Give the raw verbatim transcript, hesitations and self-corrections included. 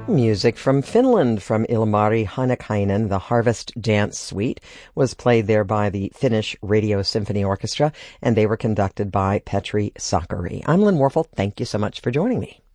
Music from Finland from Ilmari Hannakainen. The Harvest Dance Suite was played there by the Finnish Radio Symphony Orchestra, and they were conducted by Petri Sakari. I'm Lynn Warfel. Thank you so much for joining me.